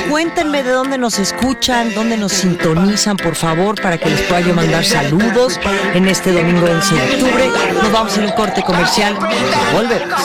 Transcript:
cuéntenme de dónde nos escuchan, dónde nos sintonizan, por favor, para que les pueda yo mandar saludos en este domingo 11 de octubre. Nos vamos a ir a un corte comercial y volvemos.